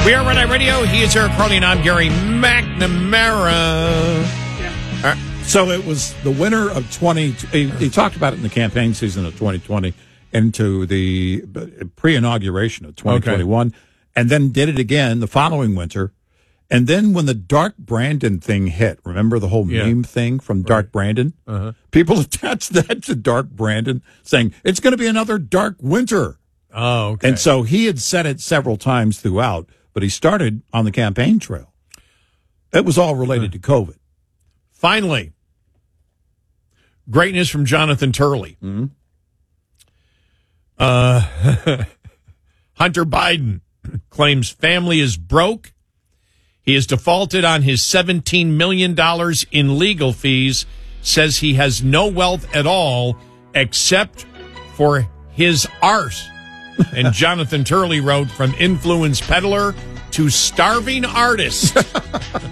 We are Red Eye Radio. He is Eric Carly, and I'm Gary McNamara. So it was the winter of 20. He talked about it in the campaign season of 2020 into the pre-inauguration of 2021, and then did it again the following winter. And then when the Dark Brandon thing hit, remember the whole meme thing from Dark Brandon? People attached that to Dark Brandon, saying it's going to be another dark winter. Oh, okay. And so he had said it several times throughout, but he started on the campaign trail. It was all related to COVID. Finally, great news from Jonathan Turley. Hunter Biden claims family is broke. He has defaulted on his $17 million in legal fees, says he has no wealth at all except for his arse. And Jonathan Turley wrote, from influence peddler to starving artist.